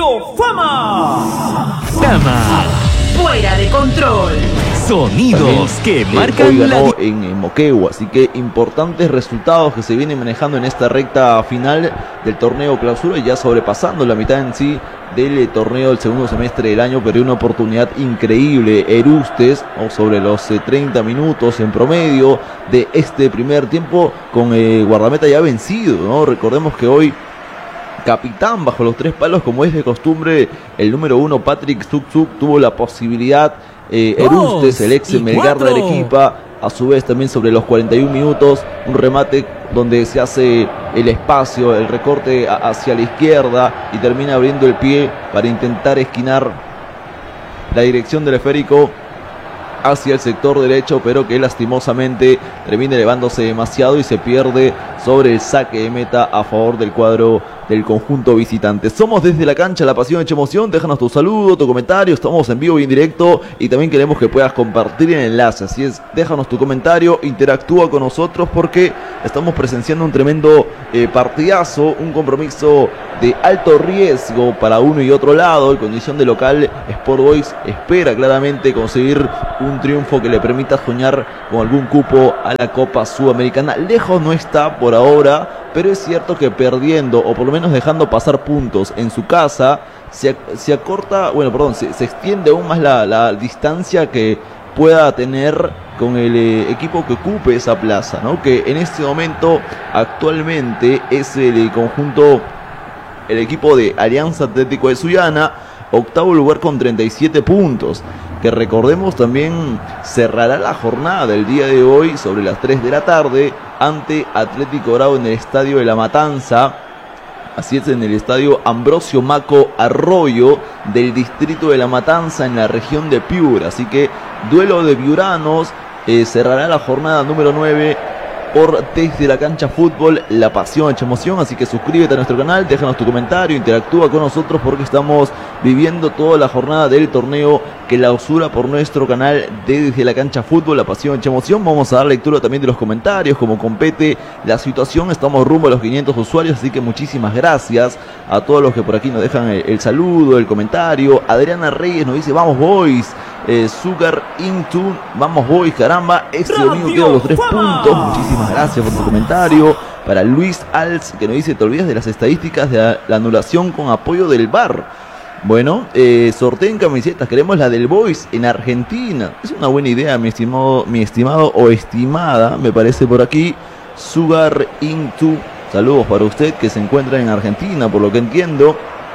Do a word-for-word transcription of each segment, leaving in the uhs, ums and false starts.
Radio Fama. Fama. Fuera de control. Sonidos que marcan hoy ganó la... en, en Moquegua, así que importantes resultados que se vienen manejando en esta recta final del torneo clausura, y ya sobrepasando la mitad en sí del torneo del segundo semestre del año. Pero una oportunidad increíble Erustes, ¿no? Sobre los eh, treinta minutos en promedio de este primer tiempo, con eh, guardameta ya vencido, ¿no? Recordemos que hoy capitán bajo los tres palos, como es de costumbre, el número uno Patrick Zuczuk tuvo la posibilidad, eh, Erustes, el ex Melgar de Arequipa, a su vez también sobre los cuarenta y un minutos, un remate donde se hace el espacio, el recorte hacia la izquierda y termina abriendo el pie para intentar esquinar la dirección del esférico hacia el sector derecho, pero que lastimosamente termina elevándose demasiado y se pierde sobre el saque de meta a favor del cuadro del conjunto visitante. Somos Desde la Cancha, la pasión hecha emoción. Déjanos tu saludo, tu comentario, estamos en vivo y en directo, y también queremos que puedas compartir el enlace. Así es, déjanos tu comentario, interactúa con nosotros, porque estamos presenciando un tremendo eh, partidazo, un compromiso de alto riesgo para uno y otro lado. En condición de local, Sport Boys espera claramente conseguir un triunfo que le permita soñar con algún cupo a la Copa Sudamericana. Lejos no está por ahora, pero es cierto que perdiendo, o por lo menos dejando pasar puntos en su casa, se, se acorta, bueno, perdón, se, se extiende aún más la, la distancia que pueda tener con el eh, equipo que ocupe esa plaza, ¿no? Que en este momento, actualmente, es el eh, conjunto, el equipo de Alianza Atlético de Sullana, octavo lugar con treinta y siete puntos, que recordemos también cerrará la jornada del día de hoy sobre las tres de la tarde ante Atlético Grau en el Estadio de La Matanza. Así es, en el Estadio Ambrosio Maco Arroyo del distrito de La Matanza, en la región de Piura. Así que duelo de piuranos, eh, cerrará la jornada número nueve por Desde la Cancha Fútbol, la pasión hecha emoción. Así que suscríbete a nuestro canal, déjanos tu comentario, interactúa con nosotros, porque estamos viviendo toda la jornada del torneo clausura por nuestro canal de Desde la Cancha Fútbol, la pasión hecha emoción. Vamos a dar lectura también de los comentarios, como compete la situación. Estamos rumbo a los quinientos usuarios, así que muchísimas gracias a todos los que por aquí nos dejan el, el saludo, el comentario. Adriana Reyes nos dice: vamos boys. Eh, Sugar Into, vamos boys, caramba, este domingo quedan los tres puntos. Muchísimas gracias por tu comentario. Para Luis Alz, que nos dice: te olvidas de las estadísticas de la, la anulación con apoyo del V A R. Bueno, eh, sorteen camisetas, queremos la del Boys en Argentina. Es una buena idea, mi estimado, mi estimado o estimada, me parece por aquí. Sugar Into, saludos para usted que se encuentra en Argentina, por lo que entiendo.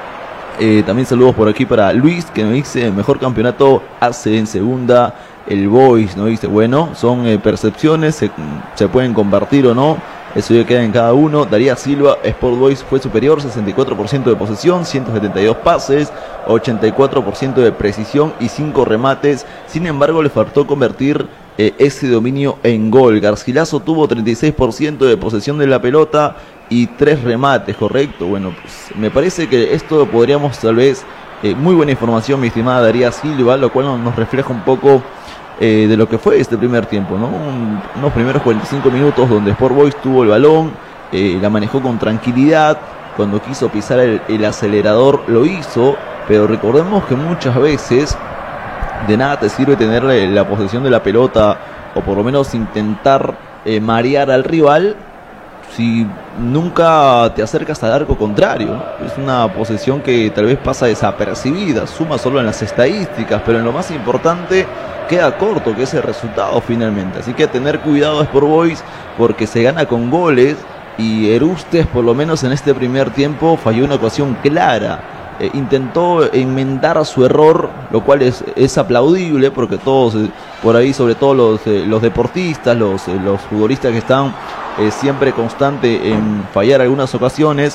Eh, también saludos por aquí para Luis, que nos dice: el mejor campeonato hace en segunda el Boys, ¿no? Dice, bueno, son eh, percepciones, se, se pueden compartir o no, eso ya queda en cada uno. Daría Silva: Sport Boys fue superior, sesenta y cuatro por ciento de posesión, ciento setenta y dos pases, ochenta y cuatro por ciento de precisión y cinco remates. Sin embargo, le faltó convertir eh, ese dominio en gol. Garcilaso tuvo treinta y seis por ciento de posesión de la pelota y tres remates, correcto. Bueno, pues me parece que esto podríamos tal vez, eh, muy buena información, mi estimada Daría Silva, lo cual nos refleja un poco eh, de lo que fue este primer tiempo, ¿no? Un, unos primeros cuarenta y cinco minutos donde Sport Boys tuvo el balón, eh, la manejó con tranquilidad, cuando quiso pisar el, el acelerador lo hizo, pero recordemos que muchas veces de nada te sirve tener la posesión de la pelota, o por lo menos intentar eh, marear al rival, si nunca te acercas al arco contrario. Es una posesión que tal vez pasa desapercibida, suma solo en las estadísticas, pero en lo más importante queda corto, que es el resultado finalmente. Así que a tener cuidado Sport Boys, porque se gana con goles, y Erustes, por lo menos en este primer tiempo, falló una ocasión clara. Eh, intentó enmendar su error, lo cual es, es aplaudible, porque todos eh, por ahí, sobre todo los, eh, los deportistas, los, eh, los futbolistas que están eh, siempre constante en fallar algunas ocasiones,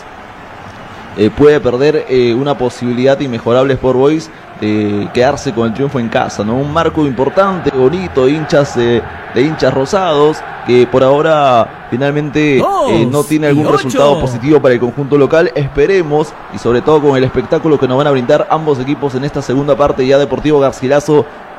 eh, puede perder eh, una posibilidad inmejorable Sport Boys de quedarse con el triunfo en casa, ¿no? Un marco importante, bonito, de hinchas, eh, de hinchas rosados, que por ahora finalmente eh, no tiene algún resultado positivo para el conjunto local. Esperemos, y sobre todo con el espectáculo que nos van a brindar ambos equipos en esta segunda parte, ya Deportivo Garcilaso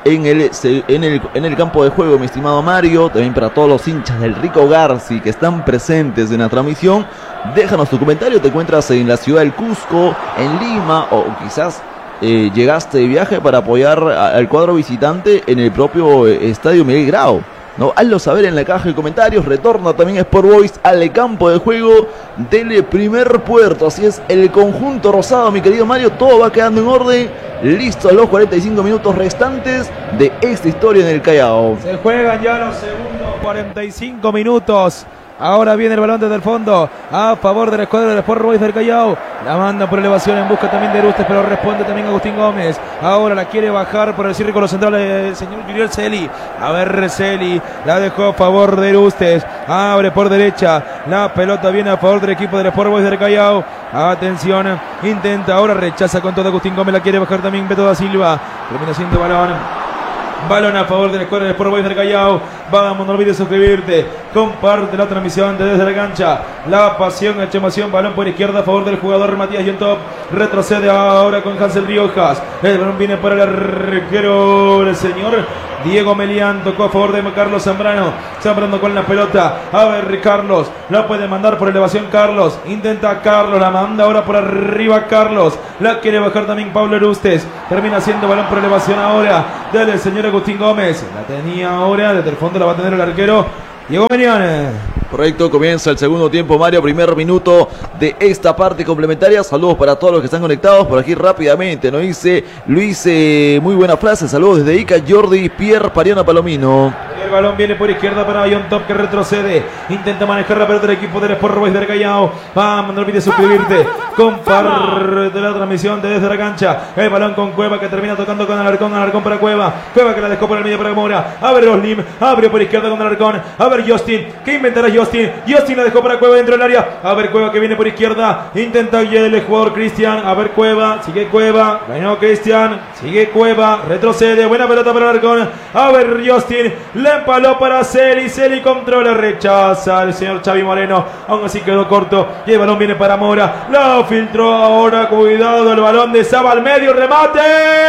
en el, en el, en el campo de juego, mi estimado Mario. También para todos los hinchas del Rico Garci que están presentes en la transmisión, déjanos tu comentario. Te encuentras en la ciudad del Cusco, en Lima, o quizás eh, llegaste de viaje para apoyar al cuadro visitante en el propio eh, Estadio Miguel Grau, ¿no? Hazlo saber en la caja de comentarios. Retorna también Sport Boys al campo de juego del primer puerto. Así es, el conjunto rosado, mi querido Mario. Todo va quedando en orden. Listo a los cuarenta y cinco minutos restantes de esta historia en el Callao. Se juegan ya los segundos cuarenta y cinco minutos. Ahora viene el balón desde el fondo a favor del escuadra del Sport Boys del Callao. La manda por elevación en busca también de Erustes, pero responde también Agustín Gómez. Ahora la quiere bajar por el círculo central el señor Yuriel Celi. A ver, Celi la dejó a favor de Erustes. Abre por derecha. La pelota viene a favor del equipo del Sport Boys del Callao. Atención, intenta ahora, rechaza con todo Agustín Gómez. La quiere bajar también Beto da Silva. Termina siendo balón. Balón a favor del escuadra del Sport Boys del Callao. Vamos, no olvides suscribirte. Comparte la transmisión desde la cancha. La pasión, hecha emoción. Balón por izquierda a favor del jugador Matías Yontop. Retrocede ahora con Hansel Riojas. El balón viene para el arquero, el señor Diego Melián. Tocó a favor de Carlos Zambrano. Zambrano con la pelota. A ver, Carlos. La puede mandar por elevación Carlos. Intenta Carlos. La manda ahora por arriba Carlos. La quiere bajar también Pablo Erustes. Termina siendo balón por elevación ahora del señor Agustín Gómez. La tenía ahora. Desde el fondo la va a tener el arquero Diego Melián. Correcto, comienza el segundo tiempo, Mario, primer minuto de esta parte complementaria. Saludos para todos los que están conectados por aquí rápidamente. Nos dice Luis, eh, muy buena frase, saludos desde Ica, Jordi Pierre Pariana Palomino. El balón viene por izquierda para Yontop, que retrocede. Intenta manejar la pelota del equipo del Sport Boys del Callao. Vamos, no olvides suscribirte. Comparte la transmisión desde la cancha. El balón con Cueva, que termina tocando con Alarcón. Alarcón para Cueva. Cueva que la dejó por el medio para Mora. A ver Oslim. Abrió por izquierda con Alarcón. A ver Justin. ¿Qué inventará Justin? Justin la dejó para Cueva dentro del área. A ver Cueva que viene por izquierda. Intenta el jugador Cristian. A ver Cueva. Sigue Cueva. Ganó Cristian. Sigue Cueva. Retrocede. Buena pelota para Alarcón. A ver Justin. Le empaló para Celi. Celi controla. Rechaza el señor Xavi Moreno. Aún así quedó corto. Y el balón viene para Mora. Lo filtró ahora. Cuidado. El balón de Saba al medio. Remate.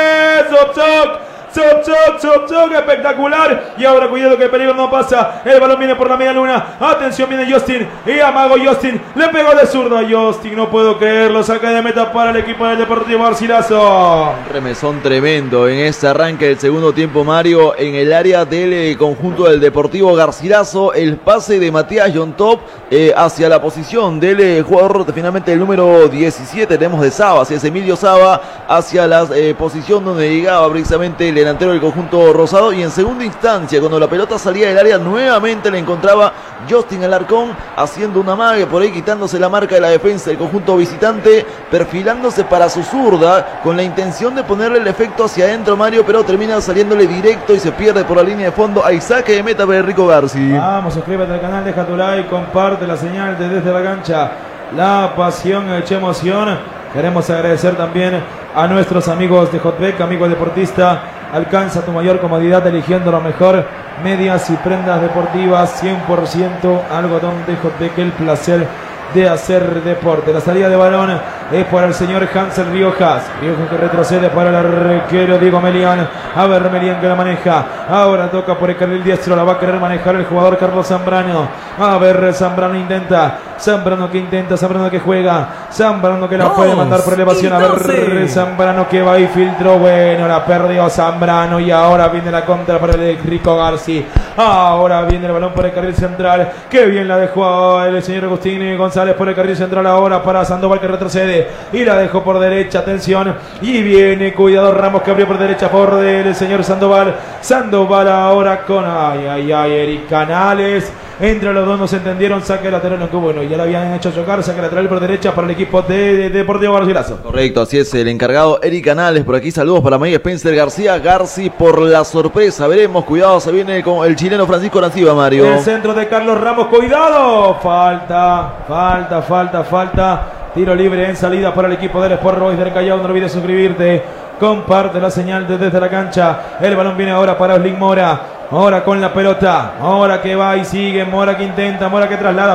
Zop, zop. Zop, zop, zop, zop, espectacular. Y ahora cuidado que el peligro no pasa. El balón viene por la media luna. Atención, viene Justin. Y amago Justin. Le pegó de zurda. Justin, no puedo creerlo. Saca de meta para el equipo del Deportivo Garcilaso. Remesón tremendo en este arranque del segundo tiempo, Mario. En el área del conjunto del Deportivo Garcilaso. El pase de Matías Yontop eh, hacia la posición del eh, jugador finalmente el número diecisiete. Tenemos de Saba. Hacia Emilio Saba. Hacia la eh, posición donde llegaba precisamente el delantero del conjunto rosado. Y en segunda instancia, cuando la pelota salía del área, nuevamente le encontraba Justin Alarcón haciendo una mague por ahí, quitándose la marca de la defensa del conjunto visitante, perfilándose para su zurda con la intención de ponerle el efecto hacia adentro, Mario, pero termina saliéndole directo y se pierde por la línea de fondo. Hay saque de meta para Rico Garci. Vamos, suscríbete al canal, deja tu like, comparte la señal de desde la cancha. La pasión hecha emoción. Queremos agradecer también a nuestros amigos de Hotbeck, amigo deportista. Alcanza tu mayor comodidad eligiendo lo mejor. Medias y prendas deportivas cien por ciento algodón de Hotbeck, el placer de hacer deporte. La salida de balón es para el señor Hansel Riojas. Riojas que retrocede para el arquero Diego Melián. A ver Melián que la maneja. Ahora toca por el carril diestro. La va a querer manejar el jugador Carlos Zambrano. A ver, Zambrano intenta. Zambrano que intenta. Zambrano que juega. Zambrano que la puede mandar por elevación. A ver, Zambrano que va y filtró. Bueno, la perdió Zambrano. Y ahora viene la contra para el Rico Garci. Ahora viene el balón por el carril central. Qué bien la dejó el señor Agustín González por el carril central. Ahora para Sandoval que retrocede y la dejó por derecha. Atención. Y viene cuidado Ramos que abrió por derecha a favor del señor Sandoval. Sandoval ahora con ay, ay, ay, Eric Canales. Entre los dos no se entendieron. Saque lateral, no que bueno, ya la habían hecho chocar. Saque lateral por derecha para el equipo de, de Deportivo Garcilaso. Correcto, así es, el encargado Eric Canales. Por aquí saludos para May Spencer García. Garci por la sorpresa. Veremos, cuidado, se viene con el chileno Francisco Arancibia, Mario. El centro de Carlos Ramos, cuidado. Falta, falta, falta, falta. Tiro libre en salida para el equipo del Sport Boys del Callao. No olvides suscribirte. Comparte la señal desde la cancha. El balón viene ahora para Osling Mora. Mora con la pelota. Mora que va y sigue. Mora que intenta. Mora que traslada.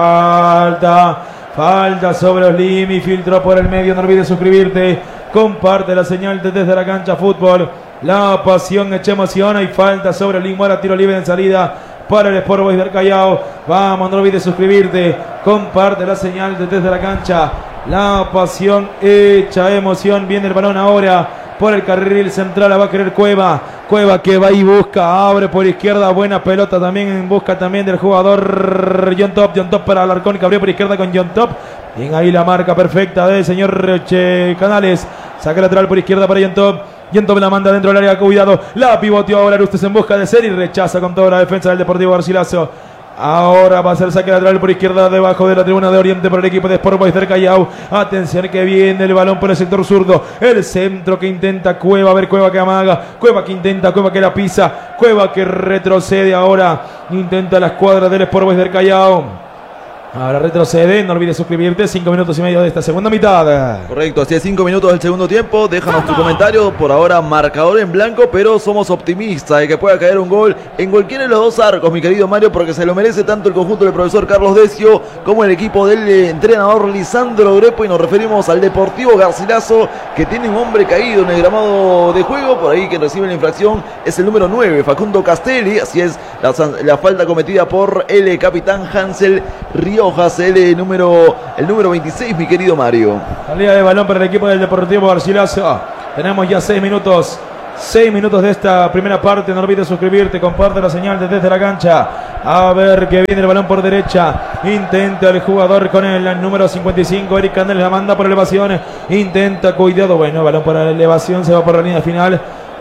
Falta. Falta sobre Oslim y filtró por el medio. No olvides suscribirte. Comparte la señal desde la cancha. Fútbol La pasión echa emoción. Hay falta sobre Lin Mora. Tiro libre en salida para el Sport Boys del Callao. Vamos, no olvides suscribirte. Comparte la señal de desde la cancha. La pasión echa emoción. Viene el balón ahora por el carril central. La va a querer Cueva. Cueva que va y busca. Abre por izquierda. Buena pelota también en busca también del jugador John Top. John Top para Alarcón, que abrió por izquierda con John Top. Bien ahí la marca perfecta del señor Che Canales. Saca lateral por izquierda para John Top. John Top la manda dentro del área. Cuidado. La pivoteó ahora Arustes en busca de ser y rechaza con toda la defensa del Deportivo Garcilaso. Ahora va a ser saque lateral por izquierda debajo de la tribuna de Oriente por el equipo de Sport Boys del Callao. Atención que viene el balón por el sector zurdo. El centro que intenta Cueva. A ver, Cueva que amaga. Cueva que intenta, Cueva que la pisa. Cueva que retrocede ahora. Intenta la escuadra del Sport Boys del Callao. Ahora retrocede, no olvides suscribirte. Cinco minutos y medio de esta segunda mitad. Correcto, así es, cinco minutos del segundo tiempo. Déjanos tu comentario. Por ahora marcador en blanco, pero somos optimistas de que pueda caer un gol en cualquiera de los dos arcos, mi querido Mario, porque se lo merece tanto el conjunto del profesor Carlos Decio como el equipo del entrenador Lisandro Grepo. Y nos referimos al Deportivo Garcilaso, que tiene un hombre caído en el gramado de juego. Por ahí quien recibe la infracción es el número nueve, Facundo Castelli. Así es, la, la falta cometida por el capitán Hansel Río. El número, el número veintiséis, mi querido Mario. Salida de balón para el equipo del Deportivo Garcilaso. Tenemos ya seis minutos. seis minutos de esta primera parte. No olvides suscribirte, comparte la señal desde la cancha. A ver que viene el balón por derecha. Intenta el jugador con el número cincuenta y cinco. Eric Canel la manda por elevación. Intenta, cuidado. Bueno, balón por la elevación. Se va por la línea final.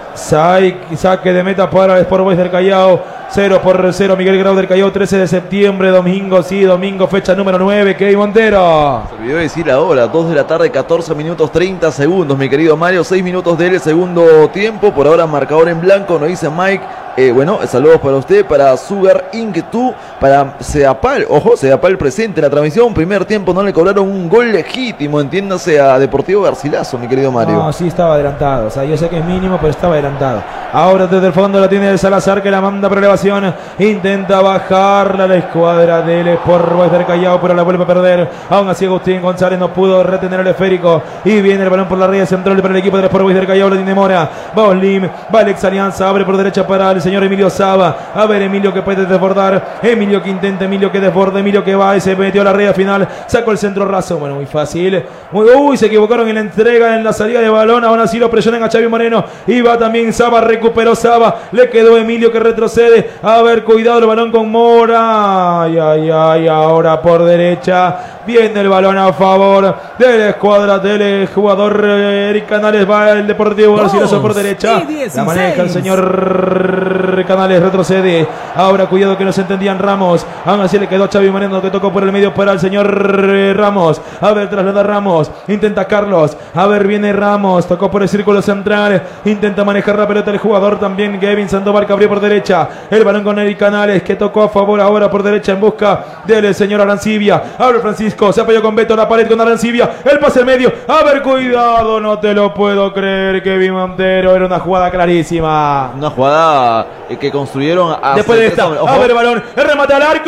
Saque de meta para el Sport Boys del Callao. cero por cero, Miguel Grau del Callao. Trece de septiembre, domingo, sí, domingo, fecha número nueve. Kevin Montero. Se olvidó decir ahora, dos de la tarde, catorce minutos treinta segundos, mi querido Mario. seis minutos del segundo tiempo. Por ahora marcador en blanco, nos dice Mike. Eh, bueno, saludos para usted, para Sugar Inquietud, para Seapal. Ojo, Seapal presente en la transmisión. Primer tiempo no le cobraron un gol legítimo, entiéndase, a Deportivo Garcilaso, mi querido Mario. No, sí estaba adelantado. O sea, yo sé que es mínimo, pero estaba adelantado. Ahora desde el fondo la tiene el Salazar, que la manda por elevación. Intenta bajarla la escuadra del Sport Boys del Callao, pero la vuelve a perder. Aún así Agustín González no pudo retener el esférico. Y viene el balón por la red central para el equipo del Sport Boys del Callao. Lo tiene Mora. Va Olim, va Alex Alianza, abre por derecha para el señor Emilio Saba. A ver, Emilio que puede desbordar. Emilio que intenta, Emilio que desborda, Emilio que va y se metió a la red final. Sacó el centro raso. Bueno, muy fácil. Muy, uy, se equivocaron en la entrega, en la salida de balón. Aún así lo presionan a Xavi Moreno. Y va también Saba, recuperó Saba. Le quedó Emilio que retrocede. A ver, cuidado el balón con Mora. Ay, ay, ay. Ahora por derecha. Viene el balón a favor de la escuadra del jugador Eric Canales. Va el Deportivo Garcilaso por derecha. La maneja el señor Canales, retrocede. Ahora cuidado que no se entendían Ramos. Aún así le quedó a Xavi Moreno, que tocó por el medio para el señor Ramos. A ver, traslada Ramos. Intenta Carlos. A ver, viene Ramos. Tocó por el círculo central. Intenta manejar la pelota el jugador también. Kevin Sandoval, que abrió por derecha. El balón con Eric Canales, que tocó a favor ahora por derecha en busca del señor Arancibia. Abre Francisco. Se apoyó con Beto, la pared con Arancibia. El pase al medio. A ver, cuidado. No te lo puedo creer, Kevin Montero. Era una jugada clarísima. Una jugada que construyeron a después de esta. A ver el balón. El remate al arco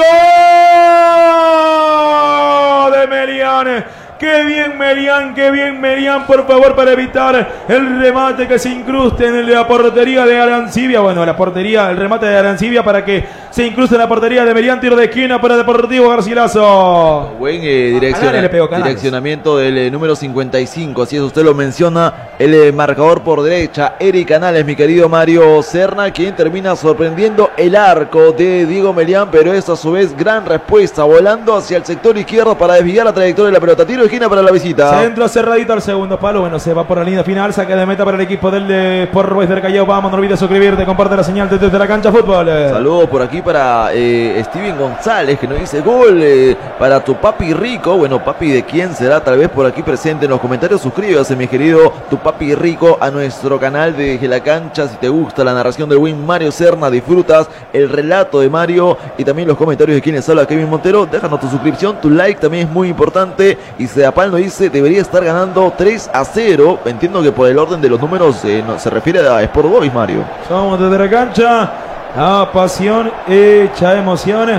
de Melián. Qué bien Melián, qué bien Melián, por favor, para evitar el remate que se incruste en la portería de Arancibia. Bueno, la portería, el remate de Arancibia para que se incruste en la portería de Melián. Tiro de esquina para Deportivo Garcilaso. Buen eh, direcciona, direccionamiento del eh, número cincuenta y cinco, así es, usted lo menciona, el eh, marcador por derecha, Eric Canales, mi querido Mario Serna, quien termina sorprendiendo el arco de Diego Melián, pero es a su vez gran respuesta, volando hacia el sector izquierdo para desviar la trayectoria de la pelota. Tiro de esquina para la visita. Centro cerradito al segundo palo. Bueno, se va por la línea final. Saque de meta para el equipo del de Sport Boys del Callao. Vamos, no olvides suscribirte, comparte la señal desde la cancha fútbol. Saludos por aquí para eh, Steven González, que nos dice gol eh, para tu papi rico. Bueno, papi de quién será, tal vez por aquí presente en los comentarios. Suscríbase, mi querido tu papi rico, a nuestro canal de la cancha. Si te gusta la narración del buen Mario Serna, disfrutas el relato de Mario y también los comentarios de quienes habla Kevin Montero. Déjanos tu suscripción, tu like también es muy importante. Y Seapal nos dice, debería estar ganando tres a cero. Entiendo que por el orden de los números eh, no, se refiere a Sport Boys, Mario. Somos desde la cancha. La pasión hecha emoción.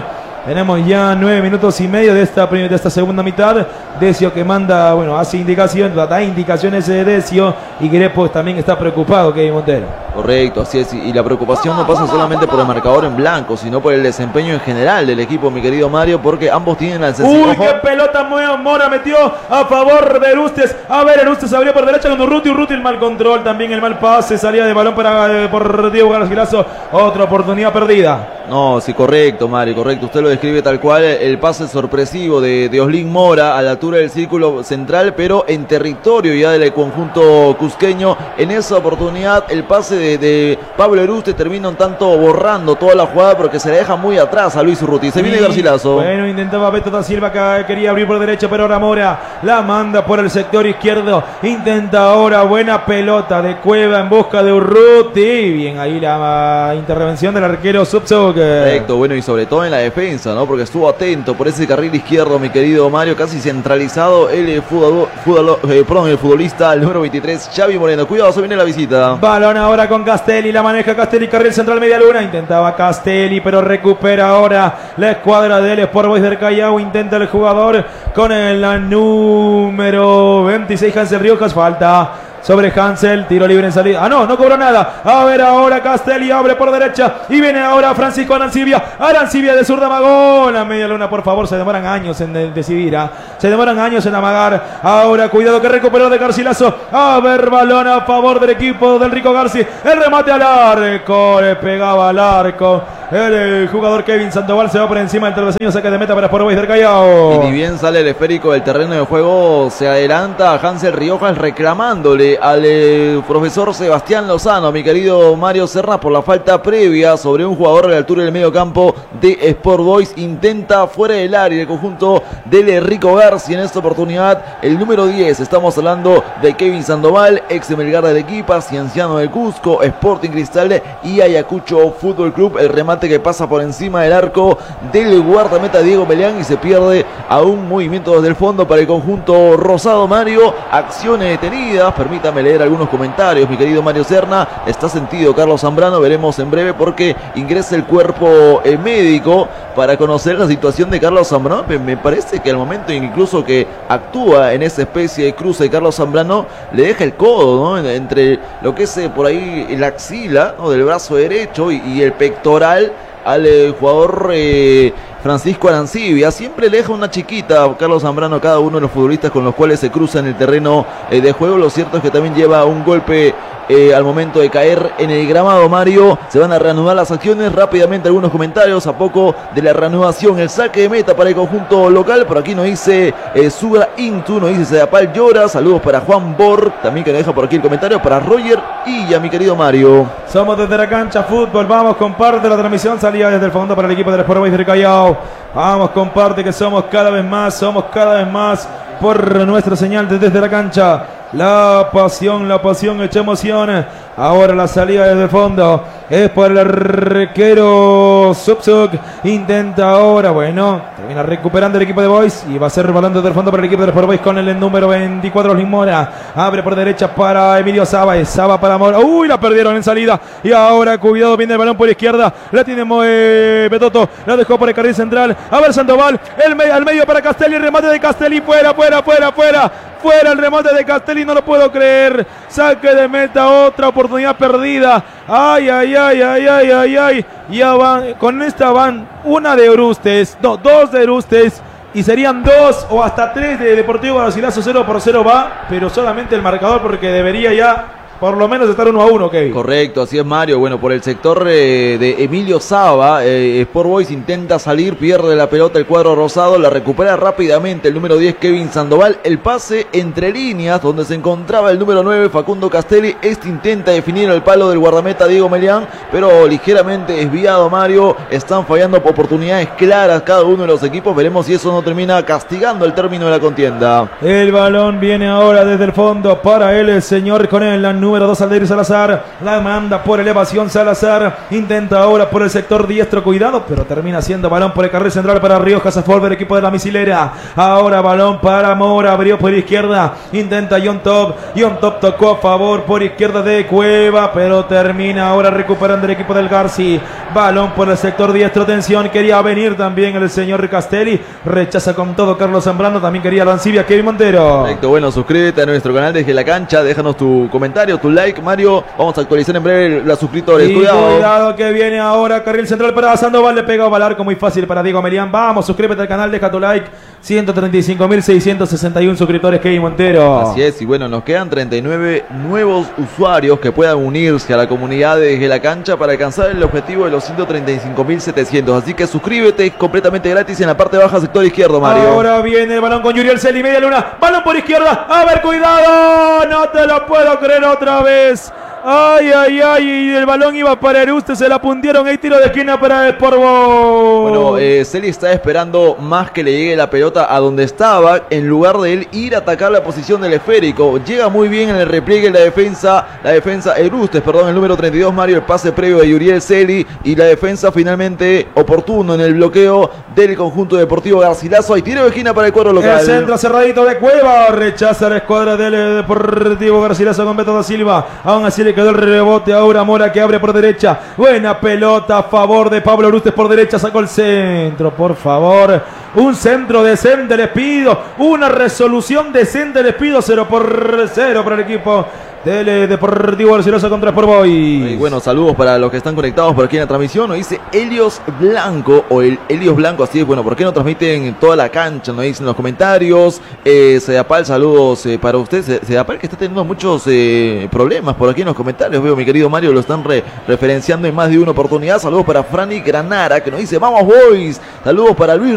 Tenemos ya nueve minutos y medio de esta, de esta segunda mitad. Decio que manda, bueno, hace indicaciones, da indicaciones de Decio. Y Grepos también está preocupado, Kevin Montero. Correcto, así es. Y la preocupación no pasa solamente por el marcador en blanco, sino por el desempeño en general del equipo, mi querido Mario, porque ambos tienen al Uy, qué pelota Mora metió a favor de Erustes. A ver, Erustes abrió por derecha con Urruti. Urruti el mal control, también el mal pase. Salía de balón para eh, por Diego Garcilaso. Otra oportunidad perdida. No, sí, correcto, Mario, correcto. Usted lo describe tal cual, el pase sorpresivo de, de Oslin Mora a la altura del círculo central, pero en territorio ya del conjunto cusqueño. En esa oportunidad, el pase de, de Pablo Erustes termina un tanto borrando toda la jugada, porque se le deja muy atrás a Luis Urruti. Se viene Garcilaso. Bueno, intentaba Beto da Silva, que quería abrir por derecha, pero ahora Mora la manda por el sector izquierdo. Intenta ahora, buena pelota de Cueva en busca de Urruti. Bien, ahí la intervención del arquero Subzog. Correcto, bueno, y sobre todo en la defensa, ¿no? Porque estuvo atento por ese carril izquierdo, mi querido Mario, casi centralizado el, eh, fútbol, fútbol, eh, perdón, el futbolista, el número veintitrés, Xavi Moreno. Cuidado, se viene la visita. Balón ahora con Castelli, la maneja Castelli, carril central media luna. Intentaba Castelli, pero recupera ahora la escuadra del Sport Boys del Callao. Intenta el jugador con el número veintiséis, Hansel Riojas. Falta sobre Hansel, tiro libre en salida. Ah, no, no cobró nada. A ver ahora Castelli, abre por derecha y viene ahora Francisco Arancibia. Arancibia de zurda, magón. La media luna, por favor, se demoran años en decidir. ¿eh? Se demoran años en amagar. Ahora, cuidado que recuperó de Garcilaso. A ver, balón a favor del equipo del Rico Garci. El remate al arco, le pegaba al arco. El, el jugador Kevin Sandoval se va por encima del travesaño, saque de meta para Sport Boys del Callao. Y ni bien sale el esférico del terreno de juego, se adelanta Hansel Riojas reclamándole al eh, profesor Sebastián Lozano, mi querido Mario Serna, por la falta previa sobre un jugador a la altura del medio campo de Sport Boys. Intenta fuera del área el conjunto del Rico Garci. En esta oportunidad el número diez, estamos hablando de Kevin Sandoval, ex de Melgar del Equipa, Cienciano del Cusco, Sporting Cristal y Ayacucho Fútbol Club. El remate que pasa por encima del arco del guardameta Diego Melián y se pierde a un movimiento desde el fondo para el conjunto rosado. Mario, acciones detenidas. Permítame leer algunos comentarios, mi querido Mario Serna. Está sentido Carlos Zambrano, veremos en breve porque ingresa el cuerpo eh, médico para conocer la situación de Carlos Zambrano. Me parece que al momento incluso que actúa en esa especie de cruce, Carlos Zambrano le deja el codo, ¿no? Entre lo que es eh, por ahí la axila, ¿no? Del brazo derecho y, y el pectoral al eh, jugador eh, Francisco Arancibia. Siempre le deja una chiquita a Carlos Zambrano a cada uno de los futbolistas con los cuales se cruza en el terreno eh, de juego. Lo cierto es que también lleva un golpe eh, al momento de caer en el gramado. Mario, se van a reanudar las acciones rápidamente. Algunos comentarios a poco de la reanudación. El saque de meta para el conjunto local. Por aquí nos dice eh, Suga Intu, nos dice Sedapal Llora. Saludos para Juan Borg, también que nos deja por aquí el comentario, para Roger y a mi querido Mario. Somos desde la cancha fútbol, vamos, comparte la transmisión, salida desde el fondo para el equipo del Sport Boys del Callao. Vamos, comparte que somos cada vez más, somos cada vez más por nuestra señal desde la cancha. La pasión, la pasión, hecha emoción. Ahora la salida desde el fondo es por el arquero Subzug. Intenta ahora, bueno, termina recuperando el equipo de Boys y va a ser balón desde el fondo para el equipo de Sport Boys con el número veinticuatro, Oslin Mora. Abre por derecha para Emilio Saba, Saba para Mora. Uy, la perdieron en salida. Y ahora, cuidado, viene el balón por izquierda. La tiene eh, Betoto, la dejó por el carril central. A ver, Sandoval, el me al medio para Castelli, remate de Castelli, fuera, fuera, fuera, fuera. Fuera el remate de Castelli, no lo puedo creer. Saque de meta, otra oportunidad perdida. Ay, ay, ay, ay, ay, ay, ay. Ya van, con esta van una de Erustes, no, dos de Erustes. Y serían dos o hasta tres de Deportivo Garcilaso. Cero por cero va, pero solamente el marcador porque debería ya por lo menos estar uno a uno, Kevin. Correcto, así es, Mario. Bueno, por el sector eh, de Emilio Saba, eh, Sport Boys intenta salir, pierde la pelota el cuadro rosado, la recupera rápidamente el número diez, Kevin Sandoval. El pase entre líneas, donde se encontraba el número nueve, Facundo Castelli. Este intenta definir el palo del guardameta Diego Melián, pero ligeramente desviado, Mario. Están fallando oportunidades claras cada uno de los equipos. Veremos si eso no termina castigando el término de la contienda. El balón viene ahora desde el fondo para él, el señor con el número dos, Aldair Salazar. La manda por elevación Salazar. Intenta ahora por el sector diestro. Cuidado, pero termina siendo balón por el carril central para Riojas a favor del equipo de la misilera. Ahora balón para Mora. Abrió por izquierda. Intenta John Top. John Top tocó a favor por izquierda de Cueva, pero termina ahora recuperando el equipo del Garci. Balón por el sector diestro. Atención, quería venir también el señor Castelli. Rechaza con todo Carlos Zambrano. También quería Lancibia, Kevin Montero. Perfecto, bueno, suscríbete a nuestro canal desde la cancha. Déjanos tu comentario, tu like, Mario. Vamos a actualizar en breve los suscriptores. Y Cuidado. cuidado que viene ahora carril central para Sandoval. Le pega al arco muy fácil para Diego Melián. Vamos, suscríbete al canal, deja tu like. ciento treinta y cinco mil seiscientos sesenta y uno suscriptores, Kevin Montero. Así es, y bueno, nos quedan treinta y nueve nuevos usuarios que puedan unirse a la comunidad desde la cancha para alcanzar el objetivo de los ciento treinta y cinco mil setecientos. Así que suscríbete, es completamente gratis en la parte baja, sector izquierdo, Mario. Ahora viene el balón con Yuriel Celi, media luna, balón por izquierda. A ver, cuidado, no te lo puedo creer otra vez. Ay, ay, ay, y el balón iba para Eruste, se la puntieron, hay tiro de esquina para el Sport Boys. Bueno, eh, Celi está esperando más que le llegue la pelota a donde estaba, en lugar de él ir a atacar la posición del esférico. Llega muy bien en el repliegue la defensa, la defensa Erustes, perdón, el número treinta y dos, Mario, el pase previo de Yuriel Celi, y la defensa finalmente oportuno en el bloqueo del conjunto deportivo Garcilaso. Hay tiro de esquina para el cuadro local. El centro cerradito de Cueva, rechaza la escuadra del Deportivo Garcilaso con Beto da Silva. Aún así le quedó el rebote ahora Mora, que abre por derecha. Buena pelota a favor de Pablo Erustes por derecha, sacó el centro, por favor. Un centro decente les pido, una resolución decente les pido, cero por cero para el equipo del Deportivo Garcilaso contra Sport Boys. Y bueno, saludos para los que están conectados por aquí en la transmisión. Nos dice Helios Blanco, o el Helios Blanco, así es. Bueno, ¿por qué no transmiten toda la cancha? Nos dicen en los comentarios. Eh, Sedapal, saludos eh, para usted. Sedapal, que está teniendo muchos eh, problemas por aquí en los comentarios. Veo, mi querido Mario, lo están re referenciando en más de una oportunidad. Saludos para Franny Granara, que nos dice, vamos Boys. Saludos para Luis